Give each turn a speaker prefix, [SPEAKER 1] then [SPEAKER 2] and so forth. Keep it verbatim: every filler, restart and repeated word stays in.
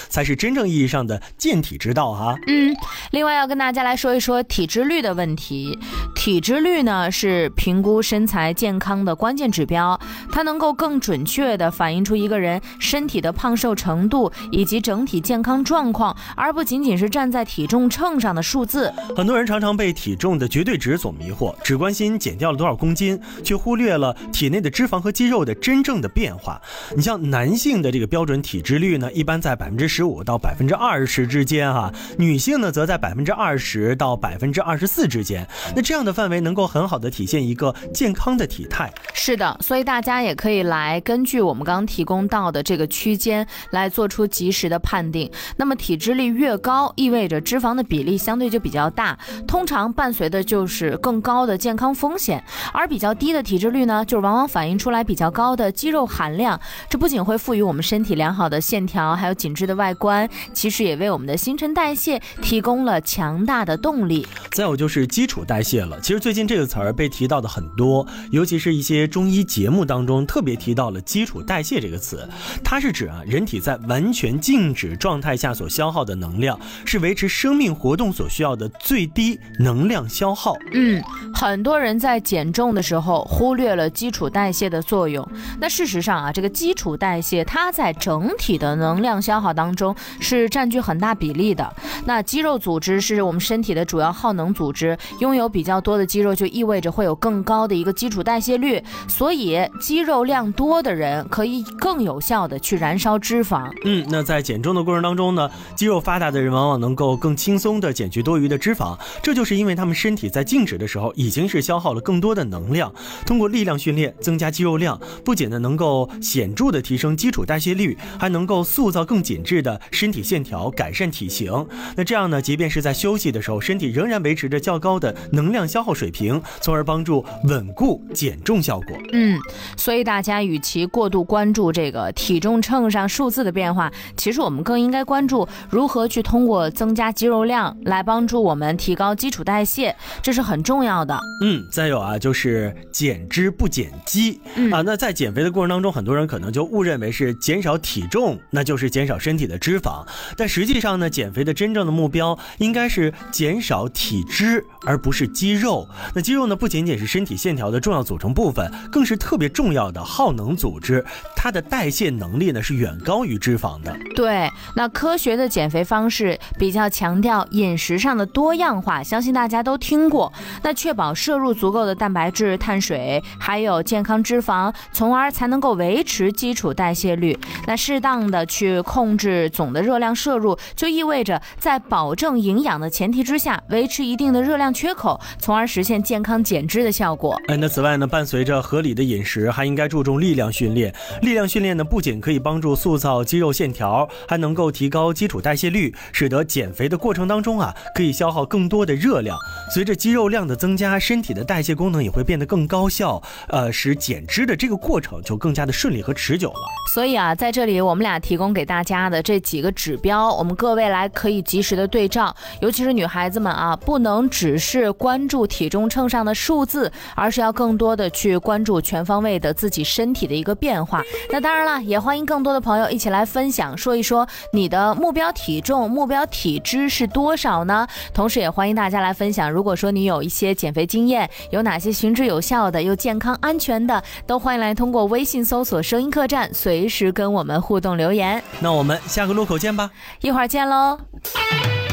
[SPEAKER 1] 才是真正意义上的健体之道哈。
[SPEAKER 2] 嗯，另外要跟大家来说一说体脂率的问题。体脂率呢是评估身材健康的关键指标，它能够更准确地反映出一个人身体的胖瘦程度以及整体健康状况，而不仅仅是站在体重秤上的数字。
[SPEAKER 1] 很多人常常被体重的绝对值所迷惑，只关心减掉了多少公斤，却忽略了体内的脂肪和肌肉的真正的变化。你像男性的这个标准体脂率呢，一般在百分之十五到百分之二十之间哈、啊，女性呢则在百分之二十到百分之二十四之间。那这样的范围能够很好的体现一个健康的体态。
[SPEAKER 2] 是的，所以大家也可以来根据我们刚刚提供到的这个区间来做出及时的判定。那么体脂率越高，意味着脂肪的比例相对就比较大，通常伴随的就是更高的健康风险。而比较低的体脂率呢，就是往往反映出来比较高的肌肉含量，这不仅会赋予我们身体良好的线条还有紧致的外观，其实也为我们的新陈代谢提供了强大的动力。
[SPEAKER 1] 再有就是基础代谢了，其实最近这个词儿被提到的很多，尤其是一些中医节目当中特别提到了基础代谢这个词。它是指啊人体在完全静止状态下所消耗的能量，是维持生命活动所需要的最低能量消耗。
[SPEAKER 2] 嗯，很多人在减重的时候忽略了基础代谢的作用。那事实上啊，这个基础代谢它在整体的能量消耗当中是占据很大比例的。那肌肉组织是我们身体的主要耗能组织，拥有比较多的肌肉就意味着会有更高的一个基础代谢率，所以肌肉量多的人可以更有效的去燃烧脂肪。
[SPEAKER 1] 嗯，那在减重的过程当中呢，肌肉发达的人往往能够更轻松的减去多余的脂肪，这就是因为他们身体在静止的时候已经是消耗了更多的能量。通过力量训练增加肌肉量，不仅呢能够显著的提升基础代谢率，还能够塑造更紧致的身体线条，改善体型。那这样呢，即便是在休息的时候，身体仍然维持着较高的能量消耗水平，从而帮助稳固减重效果。
[SPEAKER 2] 嗯，所以大家与其过度关注这个体重秤上数字的变化，其实我们更应该关注如何去通过增加肌肉量来帮助我们提高基础代谢，这是很重要的。
[SPEAKER 1] 嗯，再有啊，就是减脂不减肌、嗯、啊。那在减肥的过程当中，很多人可能就误认为是减少体重，那就是减少身体的脂肪。但实际上呢，减肥的真正的目标应该是减少体脂，而不是肌肉。那肌肉呢，不仅仅是身体线条的重要组成部分，更是特别重要的耗能组织，它的代谢能力呢是远高于脂肪的。
[SPEAKER 2] 对，那科学的减肥方式比较强调饮食上的多样化，相信大家都听过。那确保摄入足够的蛋白质、碳水，还有健康脂肪，从而才能够维持基础代谢率。那适当的去控制总的热量摄入，就意味着在保证营养的前提之下，维持一定的热量缺口，从而实现健康减脂的效果。
[SPEAKER 1] 哎，那此外呢，伴随着合理的饮食，还应该注重力量训练。力量训练呢，不仅可以帮助塑造肌肉线条，还能够提高基础代谢率，使得减肥的过程当中啊，可以消耗更多的热量。随着肌肉量的增加，身体的代谢功能也会变得更高效，呃，使减脂的这个过程就更加的顺利和持久了。
[SPEAKER 2] 所以啊，在这里我们俩提供给大家的这几个指标，我们各位来可以及时的对照，尤其是女孩子们啊，不能只是关注体重秤上的数字，而是要更多的去关注全方位的自己身体的一个变化。那当然了，也欢迎更多的朋友一起来分享，说一说你的目标体重、目标体脂是多少呢？同时也欢迎大家来分享，如果说你有一些减肥经验，有哪些行之有效的又健康安全的，都欢迎来通过微信搜索声音客栈，随时跟我们互动留言。
[SPEAKER 1] 那我们下个路口见吧，
[SPEAKER 2] 一会儿见喽。